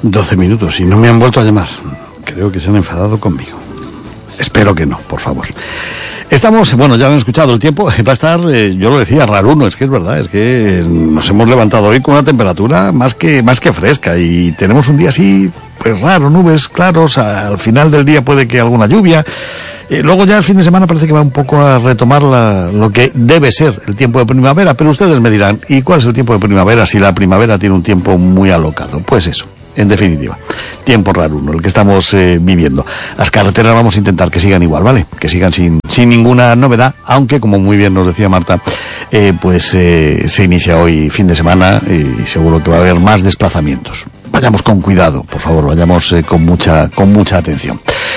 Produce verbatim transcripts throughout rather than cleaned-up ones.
doce minutos y no me han vuelto a llamar. Creo que se han enfadado conmigo. Espero que no, por favor. Estamos, bueno, ya lo han escuchado, el tiempo va a estar, eh, yo lo decía, raruno, es que es verdad, es que nos hemos levantado hoy con una temperatura más que más que fresca y tenemos un día así, pues raro, nubes claros, al final del día puede que alguna lluvia. Eh, luego ya el fin de semana parece que va un poco a retomar la, lo que debe ser el tiempo de primavera, pero ustedes me dirán, ¿y cuál es el tiempo de primavera si la primavera tiene un tiempo muy alocado? Pues eso. En definitiva, tiempo raro uno, el que estamos eh, viviendo. Las carreteras vamos a intentar que sigan igual, ¿vale? Que sigan sin sin ninguna novedad, aunque, como muy bien nos decía Marta, eh, pues eh, se inicia hoy fin de semana y seguro que va a haber más desplazamientos. Vayamos con cuidado, por favor, vayamos eh, con mucha con mucha atención.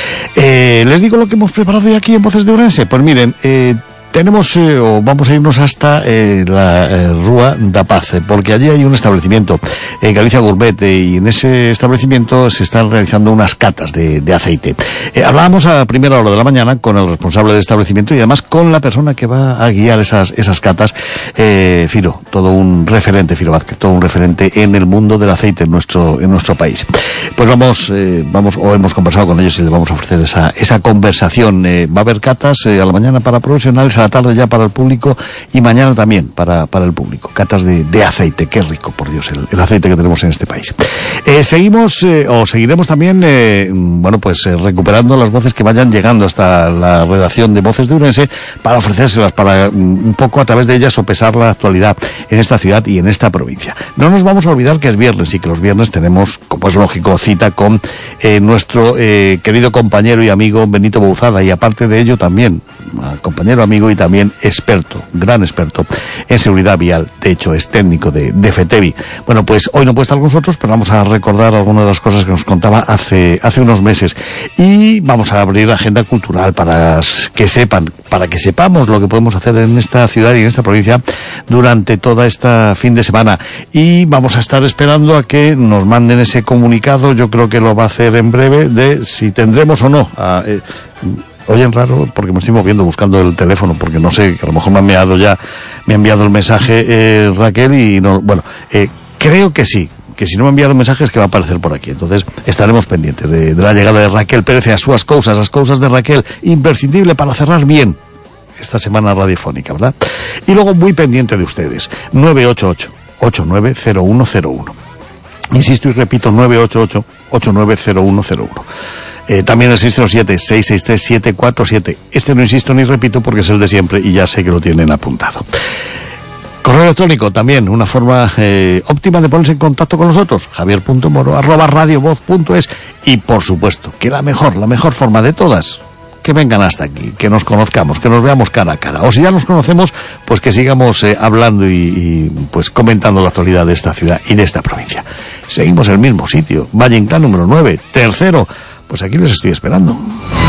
Eh, ¿Les digo lo que hemos preparado hoy aquí en Voces de Ourense? Pues miren, eh, tenemos, eh, o vamos a irnos hasta eh, la eh, Rúa da Paz, eh, porque allí hay un establecimiento, eh, Galicia Gourmet, eh, y en ese establecimiento se están realizando unas catas de, de aceite. Eh, hablábamos a primera hora de la mañana con el responsable del establecimiento y además con la persona que va a guiar esas esas catas, eh, Firo, todo un referente, Firo Vázquez, todo un referente en el mundo del aceite en nuestro en nuestro país. Pues vamos, eh, vamos o hemos conversado con ellos y les vamos a ofrecer esa esa conversación. Eh, va a haber catas eh, a la mañana para profesionales, a la tarde ya para el público y mañana también para para el público. Catas de, de aceite, qué rico, por Dios, el, el aceite que tenemos en este país. Eh, seguimos eh, o seguiremos también, eh, bueno, pues eh, recuperando las voces que vayan llegando hasta la redacción de Voces de Ourense para ofrecérselas, para um, un poco a través de ellas sopesar la actualidad en esta ciudad y en esta provincia. No nos vamos a olvidar que es viernes y que los viernes tenemos, como es lógico, cita con eh, nuestro eh, querido compañero y amigo Benito Bouzada, y aparte de ello también compañero, amigo y también experto, gran experto en seguridad vial. De hecho, es técnico de, de FETEVI. Bueno, pues hoy no puede estar con nosotros, pero vamos a recordar algunas de las cosas que nos contaba hace hace unos meses. Y vamos a abrir la agenda cultural para que sepan, para que sepamos lo que podemos hacer en esta ciudad y en esta provincia durante toda esta fin de semana. Y vamos a estar esperando a que nos manden ese comunicado. Yo creo que lo va a hacer en breve, de si tendremos o no a, eh, oyen raro porque me estoy moviendo buscando el teléfono, porque no sé, que a lo mejor me ha enviado ya, me ha enviado el mensaje eh, Raquel y no, bueno, eh, creo que sí, que si no me ha enviado mensajes que va a aparecer por aquí. Entonces estaremos pendientes de, de la llegada de Raquel Pérez a sus cosas, las cosas de Raquel, imprescindible para cerrar bien esta semana radiofónica, ¿verdad? Y luego muy pendiente de ustedes, nueve ocho ocho, ocho nueve cero uno cero uno. Insisto y repito, nueve ocho ocho, ocho nueve cero uno cero uno. Eh, también el seis cero siete, seis seis tres, siete cuatro siete. Este no insisto ni repito porque es el de siempre y ya sé que lo tienen apuntado. Correo electrónico también, una forma eh, óptima de ponerse en contacto con nosotros, javier punto moro arroba radiovoz punto es. Y por supuesto, que la mejor, la mejor forma de todas, que vengan hasta aquí, que nos conozcamos, que nos veamos cara a cara. O si ya nos conocemos, pues que sigamos eh, hablando y, y pues comentando la actualidad de esta ciudad y de esta provincia. Seguimos en el mismo sitio, Valle Inclán número nueve, tercero. Pues aquí les estoy esperando.